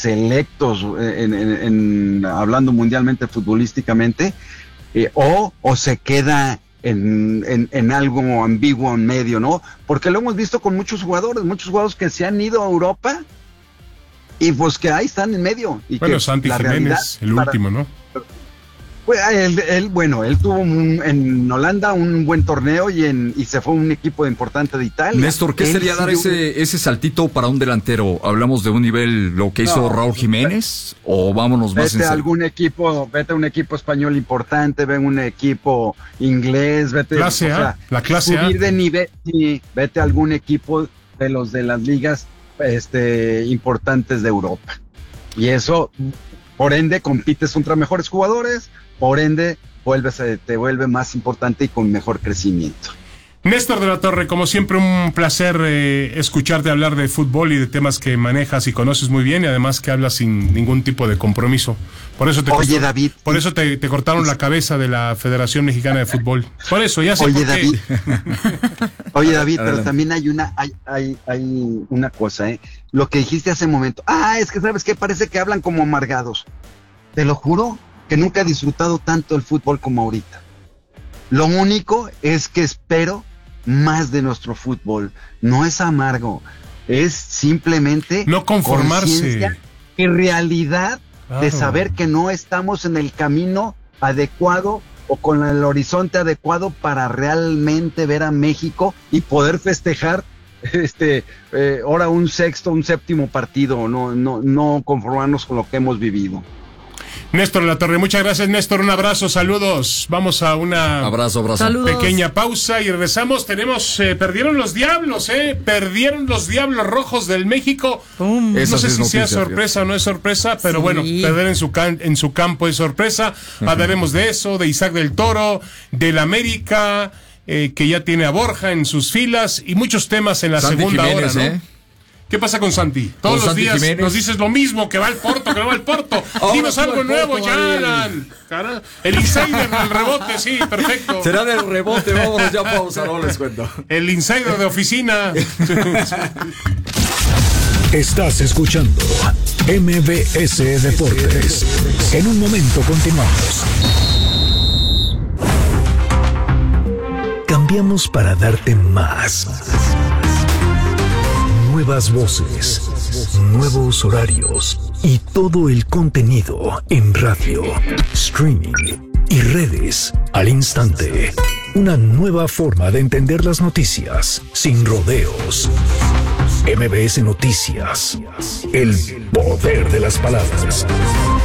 selectos, hablando mundialmente, futbolísticamente, o se queda en algo ambiguo en medio, ¿no? Porque lo hemos visto con muchos jugadores que se han ido a Europa y pues que ahí están en medio. Y bueno, que Santi Jiménez, el último, ¿no? Pues él tuvo en Holanda un buen torneo y se fue a un equipo importante de Italia. Néstor, ¿qué sería dar ese saltito para un delantero? ¿Hablamos de un nivel, lo que hizo Raúl Jiménez? ¿O vámonos más en serio? Vete a un equipo español importante, ve un equipo inglés, clase A, la clase A. Subir de nivel, sí, vete a algún equipo de los de las ligas importantes de Europa. Y eso, por ende, compites contra mejores jugadores, por ende, te vuelve más importante y con mejor crecimiento. Néstor de la Torre, como siempre, un placer escucharte hablar de fútbol y de temas que manejas y conoces muy bien, y además que hablas sin ningún tipo de compromiso. Por eso David, por eso te cortaron la cabeza de la Federación Mexicana de Fútbol. Por eso, ya sé por David. qué. Oye, David, pero también hay una cosa, lo que dijiste hace un momento. Es que, ¿sabes qué? Parece que hablan como amargados. Te lo juro que nunca he disfrutado tanto el fútbol como ahorita. Lo único es que espero más de nuestro fútbol. No es amargo, es simplemente no conformarse y realidad, claro, de saber que no estamos en el camino adecuado o con el horizonte adecuado para realmente ver a México y poder festejar ahora un sexto, un séptimo partido, no conformarnos con lo que hemos vivido. Néstor de la Torre, muchas gracias, Néstor, un abrazo, saludos. Vamos a una abrazo. Pequeña pausa y regresamos. Perdieron los Diablos, perdieron los Diablos Rojos del México. No sé si sea sorpresa o no es sorpresa, pero bueno, perder en su campo es sorpresa. Hablaremos de eso, de Isaac del Toro, del América, que ya tiene a Borja en sus filas y muchos temas en la Santi segunda Jiménez, hora, ¿no? ¿Qué pasa con Santi? Todos los días Jiménez nos dices lo mismo, que va al Porto, que no va al Porto. Dinos algo nuevo, ya. El insider del rebote, sí, perfecto. Será del rebote, vámonos ya a pausa, no les cuento. El insider de oficina. Estás escuchando MBS Deportes. En un momento continuamos. Cambiamos para darte más. Nuevas voces, nuevos horarios y todo el contenido en radio, streaming y redes al instante. Una nueva forma de entender las noticias sin rodeos. MBS Noticias, el poder de las palabras.